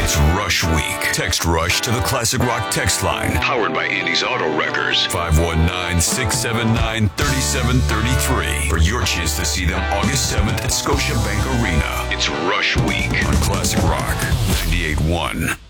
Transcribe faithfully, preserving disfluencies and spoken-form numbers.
It's Rush Week. Text Rush to the Classic Rock text line. Powered by Andy's Auto Wreckers. five one nine, six seven nine, three seven three three. For your chance to see them August seventh at Scotiabank Arena. It's Rush Week on Classic Rock ninety-eight point one.